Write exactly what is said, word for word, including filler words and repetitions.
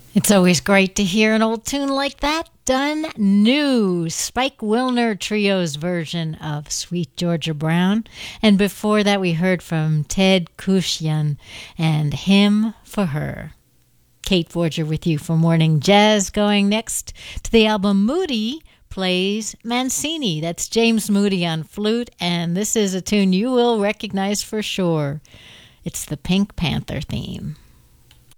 It's always great to hear an old tune like that done new. Spike Wilner Trio's version of Sweet Georgia Brown. And before that, we heard from Ted Kushian and Hymn for Her. Kate Forger with you for Morning Jazz, going next to the album Moody Plays Mancini. That's James Moody on flute, and this is a tune you will recognize for sure. It's the Pink Panther theme.